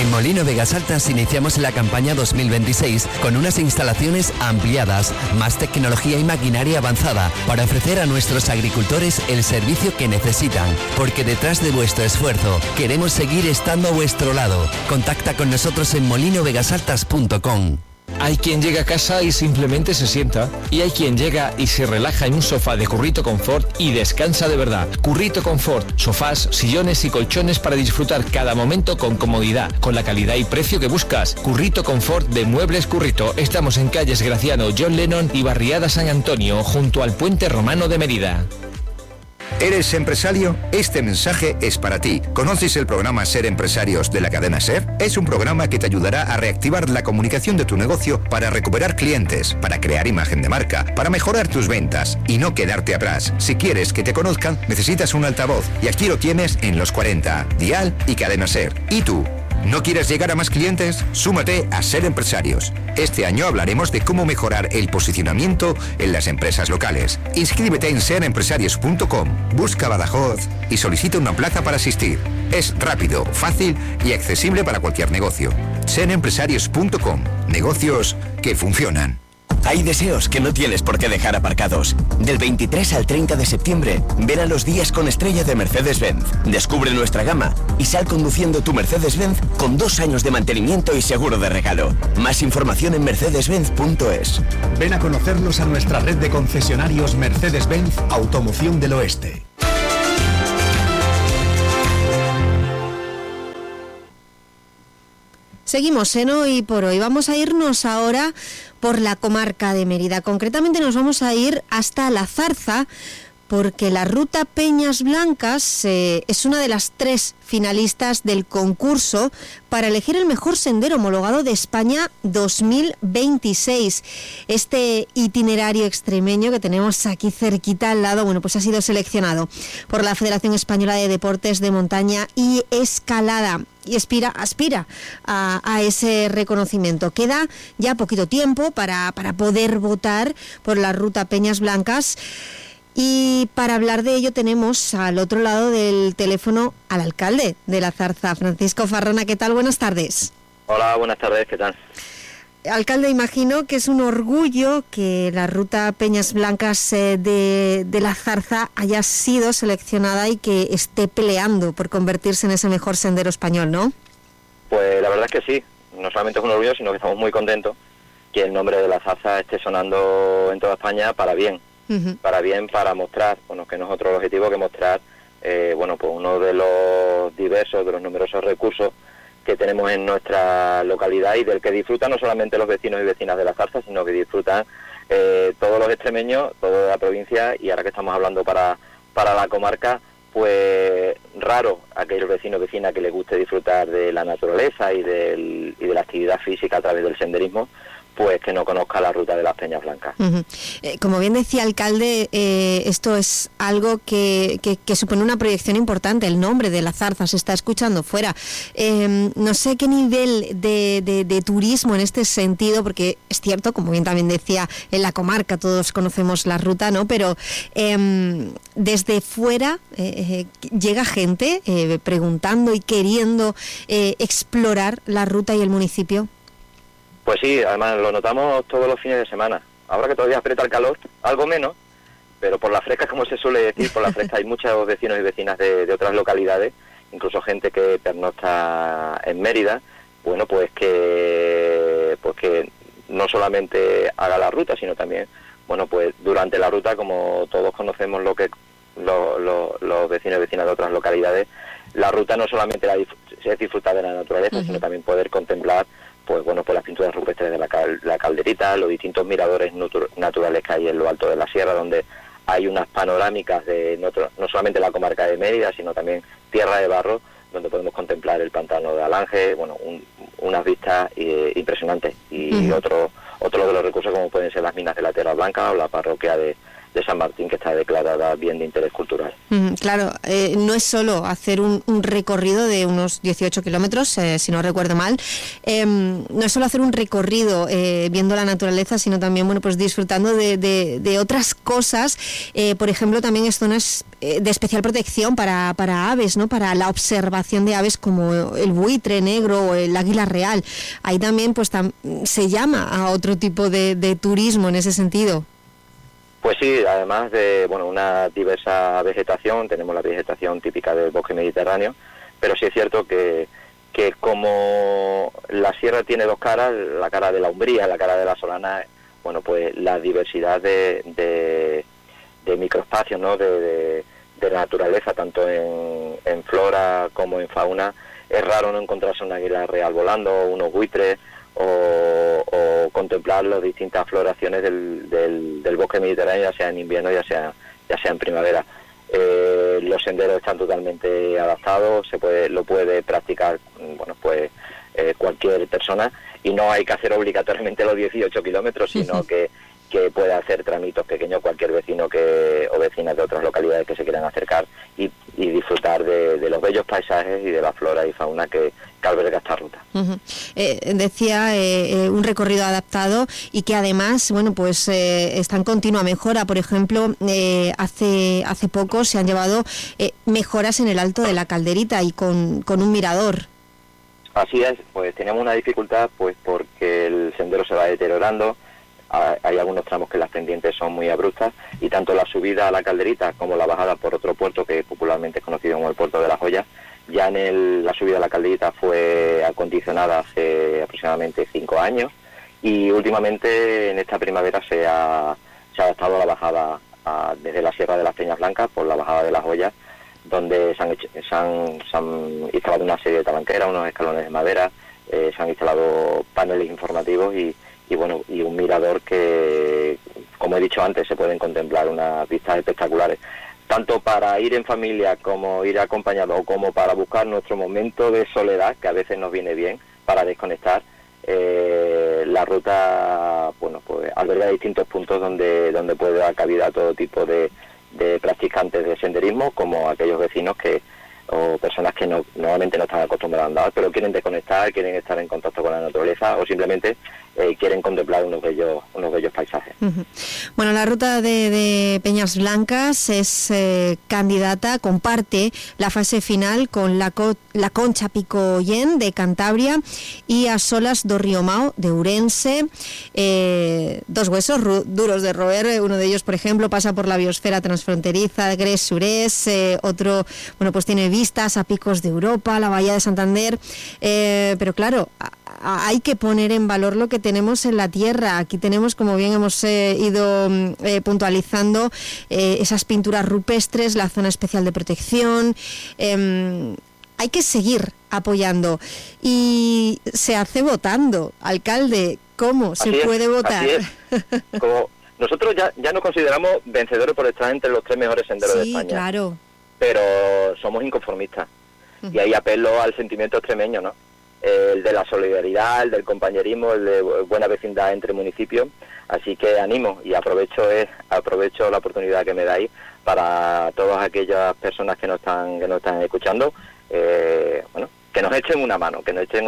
En Molino Vegas Altas iniciamos la campaña 2026 con unas instalaciones ampliadas, más tecnología y maquinaria avanzada para ofrecer a nuestros agricultores el servicio que necesitan, porque detrás de vuestro esfuerzo queremos seguir estando a vuestro lado. Contacta con nosotros en molinovegasaltas.com. Hay quien llega a casa y simplemente se sienta, y hay quien llega y se relaja en un sofá de Currito Confort y descansa de verdad. Currito Confort, sofás, sillones y colchones para disfrutar cada momento con comodidad, con la calidad y precio que buscas. Currito Confort de Muebles Currito. Estamos en calles Graciano, John Lennon y Barriada San Antonio, junto al Puente Romano de Mérida. ¿Eres empresario? Este mensaje es para ti. ¿Conoces el programa Ser Empresarios de la cadena SER? Es un programa que te ayudará a reactivar la comunicación de tu negocio para recuperar clientes, para crear imagen de marca, para mejorar tus ventas y no quedarte atrás. Si quieres que te conozcan, necesitas un altavoz y aquí lo tienes en Los 40, Dial y Cadena SER. ¿Y tú? ¿No quieres llegar a más clientes? Súmate a Ser Empresarios. Este año hablaremos de cómo mejorar el posicionamiento en las empresas locales. Inscríbete en serempresarios.com, busca Badajoz y solicita una plaza para asistir. Es rápido, fácil y accesible para cualquier negocio. Serempresarios.com, negocios que funcionan. Hay deseos que no tienes por qué dejar aparcados. Del 23 al 30 de septiembre, ven a los días con estrella de Mercedes-Benz. Descubre nuestra gama y sal conduciendo tu Mercedes-Benz con 2 años de mantenimiento y seguro de regalo. Más información en mercedes-benz.es. Ven a conocernos a nuestra red de concesionarios Mercedes-Benz Automoción del Oeste. Seguimos en Hoy por Hoy. Vamos a irnos ahora por la comarca de Mérida. Concretamente nos vamos a ir hasta La Zarza, porque la ruta Peñas Blancas es una de las 3 finalistas del concurso para elegir el mejor sendero homologado de España 2026. Este itinerario extremeño que tenemos aquí cerquita al lado, bueno, pues ha sido seleccionado por la Federación Española de Deportes de Montaña y Escalada y aspira a ese reconocimiento. Queda ya poquito tiempo para poder votar por la ruta Peñas Blancas. Y para hablar de ello tenemos al otro lado del teléfono al alcalde de La Zarza, Francisco Farrona. ¿Qué tal? Buenas tardes. Hola, buenas tardes. ¿Qué tal? Alcalde, imagino que es un orgullo que la ruta Peñas Blancas de La Zarza haya sido seleccionada y que esté peleando por convertirse en ese mejor sendero español, ¿no? Pues la verdad es que sí. No solamente es un orgullo, sino que estamos muy contentos que el nombre de La Zarza esté sonando en toda España para bien. Para mostrar, bueno, que no es otro objetivo que mostrar, pues uno de los numerosos recursos que tenemos en nuestra localidad y del que disfrutan no solamente los vecinos y vecinas de La Zarza, sino que disfrutan todos los extremeños, toda la provincia, y ahora que estamos hablando para la comarca, pues raro aquellos vecinos y vecinas que les guste disfrutar de la naturaleza y de la actividad física a través del senderismo, pues que no conozca la ruta de las Peñas Blancas. Como bien decía alcalde, esto es algo que supone una proyección importante. El nombre de La Zarza se está escuchando fuera. No sé qué nivel de turismo en este sentido, porque es cierto, como bien también decía, en la comarca todos conocemos la ruta, ¿no? Pero desde fuera llega gente preguntando y queriendo explorar la ruta y el municipio. Pues sí, además lo notamos todos los fines de semana. Ahora que todavía aprieta el calor, algo menos, pero por la fresca, como se suele decir, por la fresca hay muchos vecinos y vecinas de otras localidades, incluso gente que pernocta en Mérida, bueno, pues que no solamente haga la ruta, sino también, bueno, pues durante la ruta, como todos conocemos los vecinos y vecinas de otras localidades, la ruta no solamente es disfrutar de la naturaleza, sino también poder contemplar pues las pinturas rupestres de la Calderita, los distintos miradores naturales que hay en lo alto de la sierra, donde hay unas panorámicas de no solamente la comarca de Mérida, sino también Tierra de Barro, donde podemos contemplar el pantano de Alange, bueno, unas vistas impresionantes. Y otro de los recursos, como pueden ser las minas de la Tierra Blanca o la parroquia de San Martín, que está declarada bien de interés cultural. Claro, no es solo hacer un recorrido de unos 18 kilómetros, si no recuerdo mal, no es solo hacer un recorrido viendo la naturaleza, sino también, bueno, pues disfrutando de otras cosas. Por ejemplo, también es zonas de especial protección para aves, ¿no? Para la observación de aves como el buitre negro o el águila real. Ahí también pues se llama a otro tipo de turismo en ese sentido. Pues sí, además de una diversa vegetación, tenemos la vegetación típica del bosque mediterráneo, pero sí es cierto que como la sierra tiene dos caras, la cara de la Umbría, la cara de la Solana, bueno, pues la diversidad de microespacios, ¿no? de naturaleza, tanto en flora como en fauna. Es raro no encontrarse una águila real volando, unos buitres, o contemplar las distintas floraciones del bosque mediterráneo, ya sea en invierno, ya sea en primavera. Los senderos están totalmente adaptados, lo puede practicar cualquier persona, y no hay que hacer obligatoriamente los 18 kilómetros, sino que puede hacer tramitos pequeños cualquier vecino o vecinas de otras localidades que se quieran acercar y disfrutar de los bellos paisajes y de la flora y fauna que alberga esta ruta. Decía un recorrido adaptado y que además, bueno, pues está en continua mejora. Por ejemplo, hace poco se han llevado mejoras en el Alto de la Calderita y con un mirador. Así es, pues tenemos una dificultad pues porque el sendero se va deteriorando. Hay algunos tramos que las pendientes son muy abruptas, y tanto la subida a la Calderita como la bajada por otro puerto que popularmente es conocido como el Puerto de la Joya, ya la subida a la Calderita fue acondicionada hace aproximadamente 5 años, y últimamente en esta primavera se ha adaptado a la bajada desde la Sierra de las Peñas Blancas por la bajada de la Joya, donde se han instalado una serie de tabanqueras, unos escalones de madera, se han instalado paneles informativos y un mirador que, como he dicho antes, se pueden contemplar unas vistas espectaculares, tanto para ir en familia como ir acompañado, o como para buscar nuestro momento de soledad, que a veces nos viene bien para desconectar. La ruta, pues alberga distintos puntos donde puede dar cabida a todo tipo de practicantes de senderismo, como aquellos vecinos o personas que normalmente no están acostumbradas a andar, pero quieren desconectar, quieren estar en contacto con la naturaleza, o simplemente quieren contemplar unos bellos paisajes. Bueno, la ruta de Peñas Blancas es comparte la fase final con la Concha Picollén de Cantabria y a Solas do Riomao de Ourense. Dos huesos duros de roer. Uno de ellos, por ejemplo, pasa por la biosfera transfronteriza de Gres-Surés. Otro, bueno, pues tiene vistas a picos de Europa, la Bahía de Santander. Pero claro, hay que poner en valor lo que tenemos en la tierra. Aquí tenemos, como bien hemos ido puntualizando, esas pinturas rupestres, la zona especial de protección. Hay que seguir apoyando y se hace votando. Alcalde, ¿cómo se puede votar? Así es. Como nosotros ya nos consideramos vencedores por estar entre los 3 mejores senderos de España. Sí, claro. Pero somos inconformistas. Y ahí apelo al sentimiento extremeño, ¿no? El de la solidaridad, el del compañerismo, el de buena vecindad entre municipios. Así que animo y aprovecho la oportunidad que me dais para todas aquellas personas que nos están escuchando, que nos echen una mano,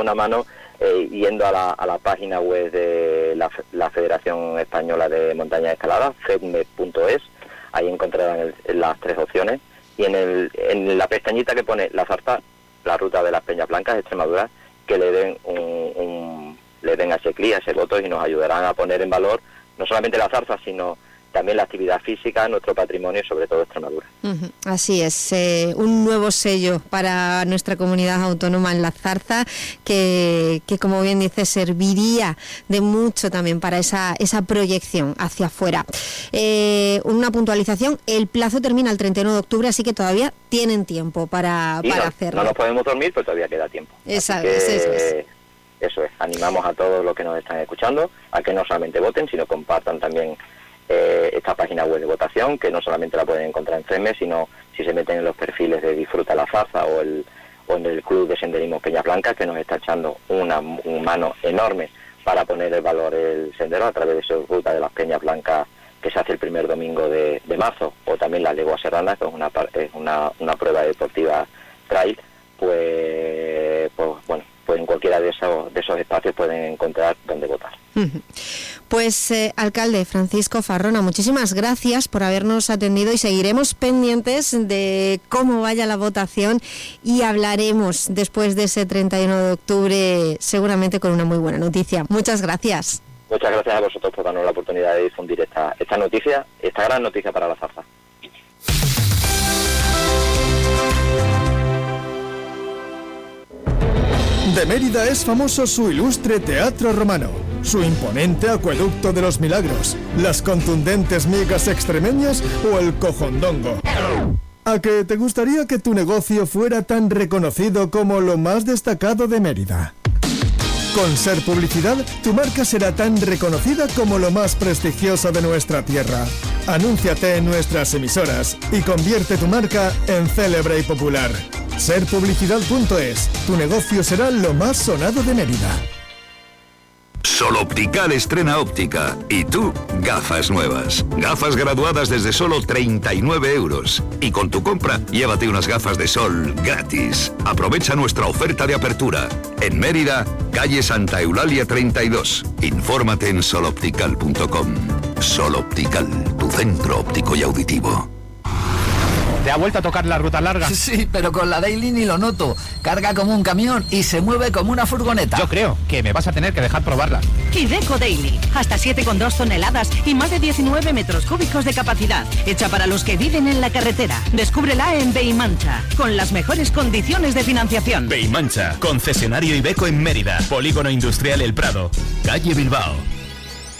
yendo a la página web de la Federación Española de Montaña y Escalada, fedme.es. Ahí encontrarán las 3 opciones, y en la pestañita que pone la Zarza, la ruta de las Peñas Blancas de Extremadura, que le den a ese clic, a ese voto, y nos ayudarán a poner en valor no solamente la zarza, sino también la actividad física, nuestro patrimonio y sobre todo Extremadura. Así es, un nuevo sello para nuestra comunidad autónoma en la zarza, que como bien dice, serviría de mucho también para esa proyección hacia afuera. Una puntualización: el plazo termina el 31 de octubre, así que todavía tienen tiempo para hacerlo. No nos podemos dormir, pero todavía queda tiempo. Eso es, animamos a todos los que nos están escuchando a que no solamente voten, sino compartan también esta página web de votación, que no solamente la pueden encontrar en FEME, sino si se meten en los perfiles de Disfruta la Zarza o en el Club de Senderismo Peñas Blancas, que nos está echando una mano enorme para poner en valor el sendero a través de su ruta de las Peñas Blancas que se hace el primer domingo de marzo, o también la Legua Serrana, que es una prueba deportiva trail, pues bueno, pues en cualquiera de esos espacios pueden encontrar dónde votar. Pues alcalde Francisco Farrona, muchísimas gracias por habernos atendido y seguiremos pendientes de cómo vaya la votación y hablaremos después de ese 31 de octubre seguramente con una muy buena noticia. Muchas gracias. Muchas gracias a vosotros por darnos la oportunidad de difundir esta noticia, esta gran noticia para la Zarza. De Mérida es famoso su ilustre teatro romano, su imponente acueducto de los milagros, las contundentes migas extremeñas o el cojondongo. ¿A que te gustaría que tu negocio fuera tan reconocido como lo más destacado de Mérida? Con Ser Publicidad, tu marca será tan reconocida como lo más prestigioso de nuestra tierra. Anúnciate en nuestras emisoras y convierte tu marca en célebre y popular. Serpublicidad.es. Tu negocio será lo más sonado de Mérida. Sol Optical estrena óptica. Y tú, gafas nuevas. Gafas graduadas desde solo 39 euros. Y con tu compra, llévate unas gafas de sol gratis. Aprovecha nuestra oferta de apertura. En Mérida, calle Santa Eulalia 32. Infórmate en soloptical.com. Sol Optical, tu centro óptico y auditivo. ¿Te ha vuelto a tocar la ruta larga? Sí, pero con la Daily ni lo noto. Carga como un camión y se mueve como una furgoneta. Yo creo que me vas a tener que dejar probarla. Iveco Daily. Hasta 7,2 toneladas y más de 19 metros cúbicos de capacidad. Hecha para los que viven en la carretera. Descúbrela en Beimancha, con las mejores condiciones de financiación. Beimancha, concesionario Iveco en Mérida. Polígono Industrial El Prado. Calle Bilbao.